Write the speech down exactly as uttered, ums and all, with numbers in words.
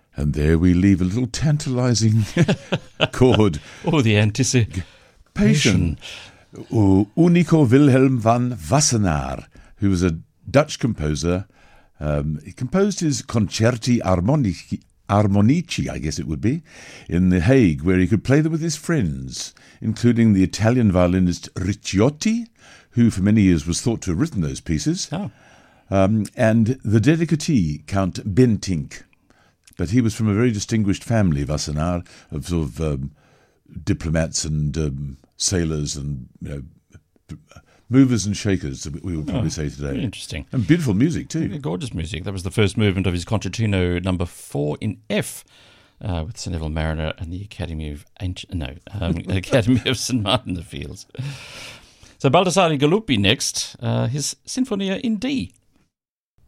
And there we leave a little tantalizing chord. Oh, the anticipation. Unico Wilhelm van Wassenaar, who was a Dutch composer. Um, he composed his Concerti Armonici, Armonici, I guess it would be, in The Hague, where he could play them with his friends, including the Italian violinist Ricciotti, who for many years was thought to have written those pieces, Oh. um, and the dedicatee, Count Bentinck. But he was from a very distinguished family, Wassenaar, of sort of um, diplomats and um, sailors and, you know, movers and shakers, we would probably Oh, say today. very interesting. And beautiful music too. Gorgeous music. That was the first movement of his Concertino number four in F, uh, with Sir Neville Mariner and the Academy of Ancient, no, um, Academy of Saint Martin the Fields. So Baldassare Galuppi next, uh, his Sinfonia in D.